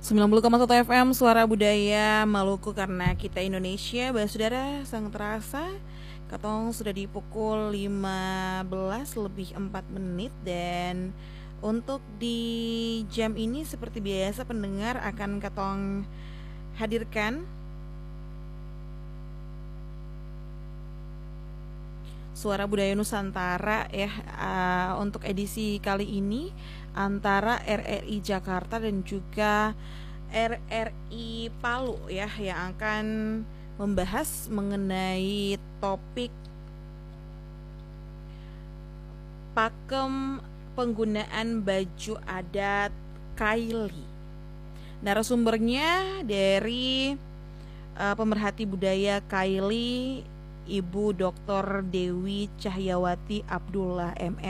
90,1 FM Suara Budaya Maluku, karena kita Indonesia. Saudara, sang terasa katong sudah di pukul 15:04. Dan untuk di jam ini seperti biasa pendengar akan katong hadirkan Suara Budaya Nusantara ya, untuk edisi kali ini antara RRI Jakarta dan juga RRI Palu ya, yang akan membahas mengenai topik pakem penggunaan baju adat Kaili. Narasumbernya dari pemerhati budaya Kaili, Ibu Dr. Dewi Cahyawati Abdullah MM.